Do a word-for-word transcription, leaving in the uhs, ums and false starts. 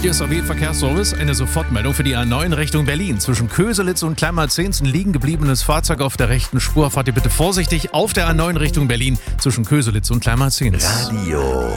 Hier ist A W Verkehrsservice, eine Sofortmeldung für die A neun Richtung Berlin. Zwischen Köselitz und Kleinmarzens ein liegen gebliebenes Fahrzeug auf der rechten Spur. Fahrt ihr bitte vorsichtig auf der A neun Richtung Berlin zwischen Köselitz und Kleinmarzens. Radio